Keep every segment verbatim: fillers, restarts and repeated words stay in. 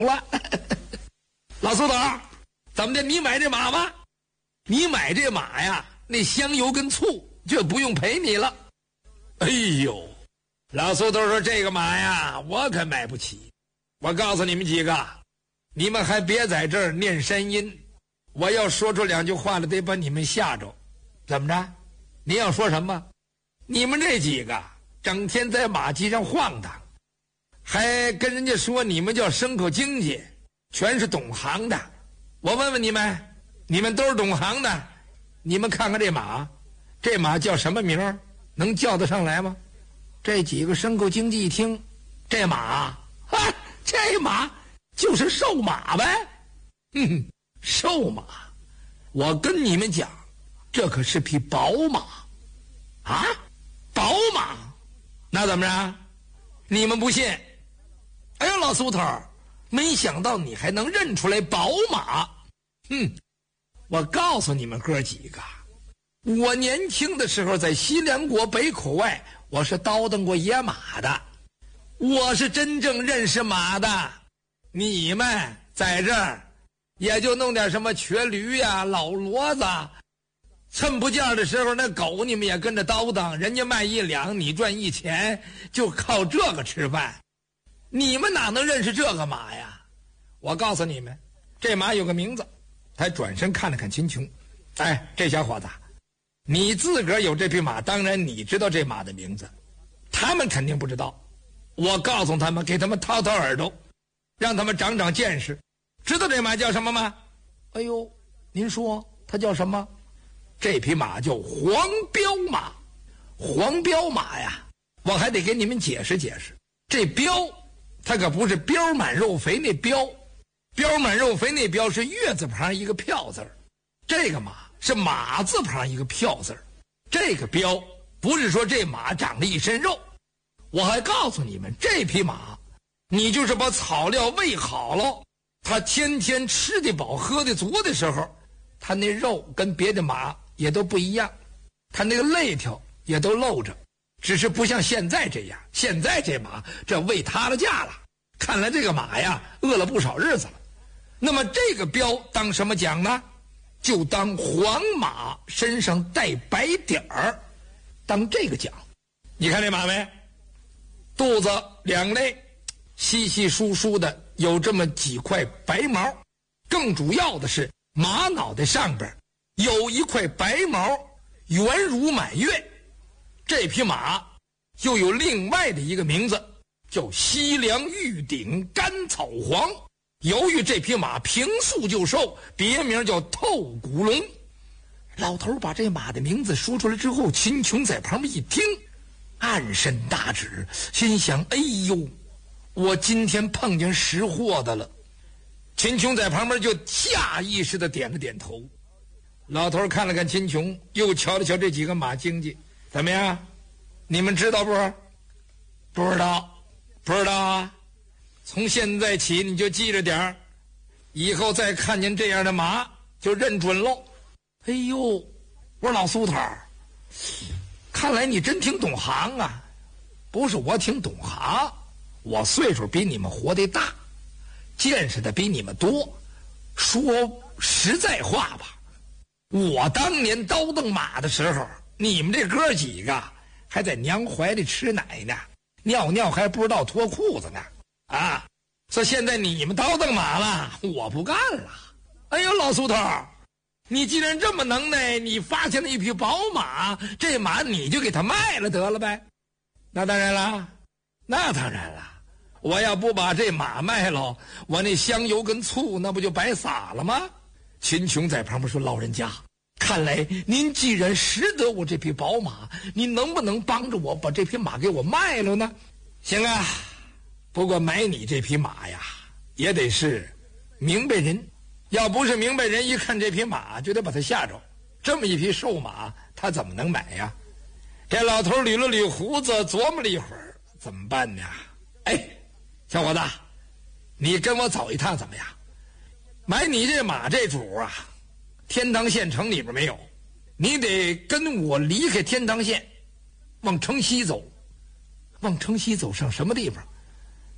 了。老苏头，怎么的？你买这马吧？你买这马呀，那香油跟醋就不用赔你了。哎呦，老苏头说这个马呀，我可买不起。我告诉你们几个，你们还别在这儿念山音，我要说出两句话来，得把你们吓着。怎么着？你要说什么？你们这几个整天在马厩上晃荡，还跟人家说你们叫牲口经济，全是懂行的。我问问你们，你们都是懂行的，你们看看这马，这马叫什么名儿？能叫得上来吗？这几个牲口经济一听，这马啊，这马就是瘦马呗。哼，瘦马，我跟你们讲，这可是匹宝马啊！宝马，那怎么着？你们不信？哎呦，老苏头，没想到你还能认出来宝马。哼，我告诉你们哥几个，我年轻的时候在西凉国北口外，我是叨叨过野马的，我是真正认识马的。你们在这儿也就弄点什么瘸驴呀、老骡子，趁不见的时候，那狗你们也跟着叨叨，人家卖一两，你赚一钱，就靠这个吃饭。你们哪能认识这个马呀？我告诉你们，这马有个名字。他转身看了看秦琼，哎，这小伙子，你自个儿有这匹马，当然你知道这马的名字，他们肯定不知道。我告诉他们，给他们掏掏耳朵，让他们长长见识。知道这马叫什么吗？哎呦，您说它叫什么？这匹马叫黄骠马。黄骠马呀，我还得给你们解释解释。这膘，它可不是膘满肉肥那膘，膘满肉肥那膘是月字旁一个票字儿，这个马是马字旁一个票字儿。这个膘不是说这马长了一身肉，我还告诉你们，这匹马，你就是把草料喂好了，它天天吃得饱喝得足的时候，它那肉跟别的马也都不一样，它那个肋条也都露着，只是不像现在这样。现在这马这喂塌了架了，看来这个马呀饿了不少日子了。那么这个膘当什么讲呢？就当黄马身上带白点儿，当这个讲。你看这马没？肚子两肋稀稀疏疏的有这么几块白毛，更主要的是马脑袋上边有一块白毛圆如满月。这匹马又有另外的一个名字，叫西凉玉顶甘草黄。由于这匹马平素就瘦，别名叫透骨龙。老头把这马的名字说出来之后，秦琼在旁边一听，暗伸大指，心想：哎呦，我今天碰见识货的了。秦琼在旁边就下意识地点了点头。老头看了看秦琼，又瞧了瞧这几个马经济，怎么样？你们知道不？不知道，不知道啊。从现在起你就记着点儿，以后再看见这样的马就认准喽。哎呦，我说老苏头，看来你真挺懂行啊。不是我挺懂行，我岁数比你们活得大，见识的比你们多。说实在话吧，我当年叨蹬马的时候，你们这哥几个还在娘怀里吃奶呢，尿尿还不知道脱裤子呢啊！说现在你们叨蹬马了，我不干了。哎呦，老苏头，你既然这么能耐，你发现了一匹宝马，这马你就给他卖了得了呗。那当然了，那当然了，我要不把这马卖了，我那香油跟醋那不就白撒了吗？秦琼在旁边说：老人家，看来您既然识得我这匹宝马，您能不能帮着我把这匹马给我卖了呢？行啊，不过买你这匹马呀，也得是明白人，要不是明白人，一看这匹马就得把他吓着。这么一匹瘦马，他怎么能买呀？这老头捋了捋胡子，琢磨了一会儿，怎么办呢？哎，小伙子，你跟我走一趟怎么样？买你这马这主啊，天堂县城里边没有，你得跟我离开天堂县，往城西走。往城西走上什么地方？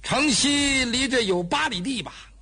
城西离这有八里地吧。